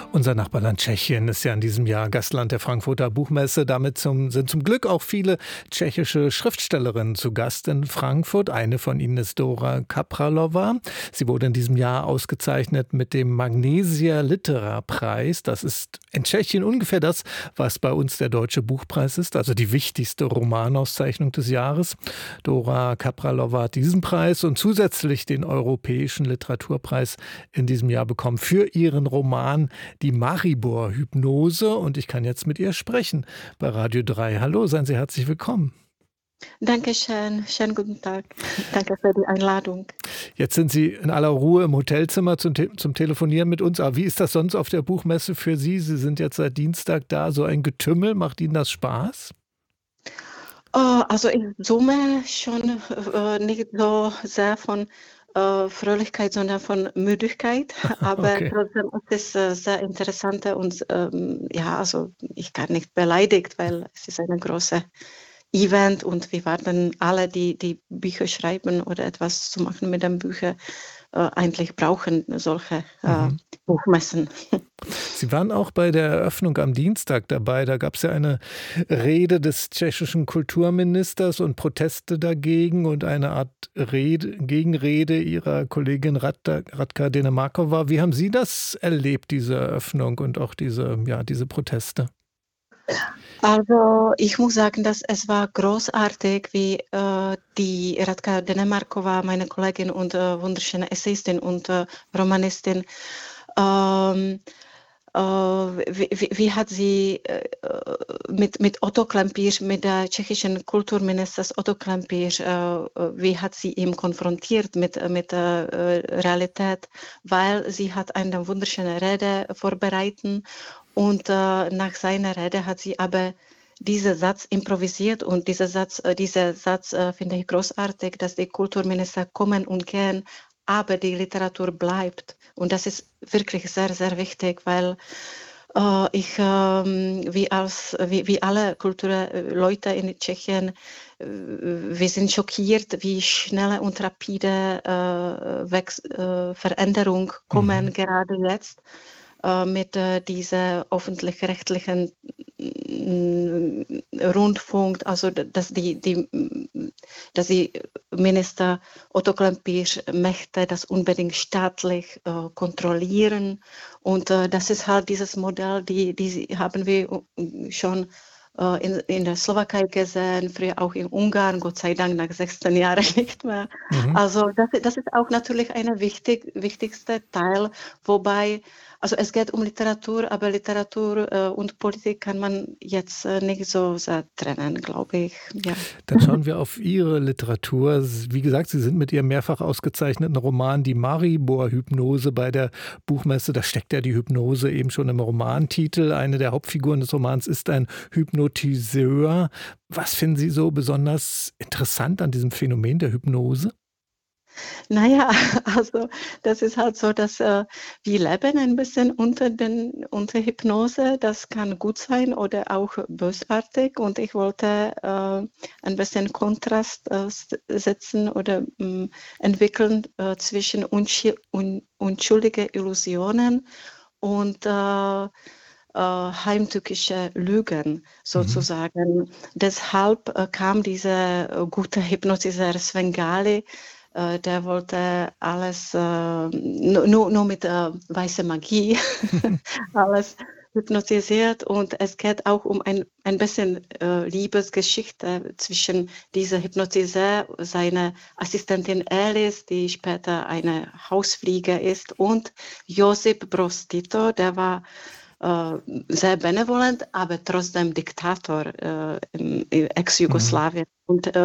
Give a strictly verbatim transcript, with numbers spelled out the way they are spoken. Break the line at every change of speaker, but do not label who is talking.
Unser Nachbarland Tschechien ist ja in diesem Jahr Gastland der Frankfurter Buchmesse. Damit zum, sind zum Glück auch viele tschechische Schriftstellerinnen zu Gast in Frankfurt. Eine von ihnen ist Dora Kapralova. Sie wurde in diesem Jahr ausgezeichnet mit dem Magnesia Litera Preis. Das ist in Tschechien ungefähr das, was bei uns der Deutsche Buchpreis ist, also die wichtigste Romanauszeichnung des Jahres. Dora Kapralova hat diesen Preis und zusätzlich den Europäischen Literaturpreis in diesem Jahr bekommen für ihren Roman Die Maribor-Hypnose. Und ich kann jetzt mit ihr sprechen bei Radio drei. Hallo, seien Sie herzlich willkommen.
Dankeschön, schönen guten Tag. Danke für die Einladung.
Jetzt sind Sie in aller Ruhe im Hotelzimmer zum, Te- zum Telefonieren mit uns. Aber wie ist das sonst auf der Buchmesse für Sie? Sie sind jetzt seit Dienstag da, so ein Getümmel. Macht Ihnen das Spaß?
Oh, also in Summe schon äh, nicht so sehr von äh, Fröhlichkeit, sondern von Müdigkeit. Aber
Okay.
trotzdem ist es äh, sehr interessant und ähm, ja, also ich kann nicht beleidigt, weil es ist eine große Event und wir warten alle, die die Bücher schreiben oder etwas zu machen mit den Büchern, äh, eigentlich brauchen solche äh,
Mhm.
Buchmessen.
Sie waren auch bei der Eröffnung am Dienstag dabei. Da gab es ja eine Rede des tschechischen Kulturministers und Proteste dagegen und eine Art Rede, Gegenrede Ihrer Kollegin Radka, Radka Denemarkova. Wie haben Sie das erlebt, diese Eröffnung und auch diese, ja, diese Proteste?
Also ich muss sagen, dass es war großartig, wie äh, die Radka Denemarkova, meine Kollegin und äh, wunderschöne Essayistin und äh, Romanistin, ähm, äh, wie, wie, wie hat sie äh, mit, mit Otto Klempier, mit der tschechischen Kulturministers Otto Klempier, äh, wie hat sie ihn konfrontiert mit, mit der äh, Realität, weil sie hat eine wunderschöne Rede vorbereitet. Und äh, nach seiner Rede hat sie aber diesen Satz improvisiert und dieser Satz, äh, dieser Satz äh, finde ich großartig, dass die Kulturminister kommen und gehen, aber die Literatur bleibt. Und das ist wirklich sehr, sehr wichtig, weil äh, ich, ähm, wie, als, wie, wie alle Kulturleute in Tschechien, äh, wir sind schockiert, wie schnelle und rapide äh, Wechs- äh, Veränderungen kommen,
Mhm.
gerade jetzt mit äh, dieser öffentlich-rechtlichen mm, Rundfunk, also dass die, die, dass die Minister Otto Klempier möchte das unbedingt staatlich äh, kontrollieren. Und äh, das ist halt dieses Modell, die, die haben wir schon äh, in, in der Slowakei gesehen, früher auch in Ungarn, Gott sei Dank nach sechzehn Jahren nicht mehr.
Mhm.
Also das, das ist auch natürlich ein wichtig, wichtigster Teil, wobei also es geht um Literatur, aber Literatur äh, und Politik kann man jetzt äh, nicht so sehr trennen, glaube ich. Ja.
Dann schauen wir auf Ihre Literatur. Wie gesagt, Sie sind mit Ihrem mehrfach ausgezeichneten Roman Die Maribor-Hypnose bei der Buchmesse. Da steckt ja die Hypnose eben schon im Romantitel. Eine der Hauptfiguren des Romans ist ein Hypnotiseur. Was finden Sie so besonders interessant an diesem Phänomen der Hypnose?
Naja, also das ist halt so, dass äh, wir leben ein bisschen unter, den, unter Hypnose. Das kann gut sein oder auch bösartig. Und ich wollte äh, ein bisschen Kontrast äh, setzen oder mh, entwickeln äh, zwischen unschi- un unschuldige Illusionen und äh, äh, heimtückische Lügen
Mhm.
sozusagen. Deshalb äh, kam dieser äh, gute Hypnotiseur Svengali. Äh, der wollte alles äh, nur, nur nur mit äh, weißer Magie alles hypnotisiert und es geht auch um ein, ein bisschen äh, Liebesgeschichte zwischen dieser Hypnotiseur, seiner Assistentin Alice, die später eine Hausfliege ist, und Josip Broz Tito, der war äh, sehr benevolent, aber trotzdem Diktator äh, in, in
Mhm.
Ex-Jugoslawien. Und äh,